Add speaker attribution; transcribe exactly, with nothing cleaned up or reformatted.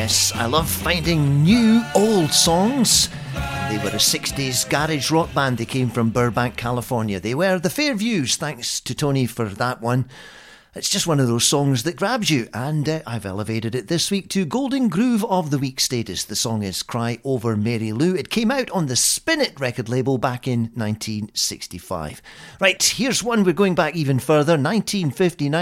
Speaker 1: Yes, I love finding new old songs. They were a sixties garage rock band. They came from Burbank, California. They were the Fairviews. Thanks to Tony for that one. It's just one of those songs that grabs you, and uh, I've elevated it this week to Golden Groove of the Week status. The song is Cry Over Mary Lou. It came out on the Spin It record label back in nineteen sixty-five. Right, here's one. We're going back even further, nineteen fifty-nine.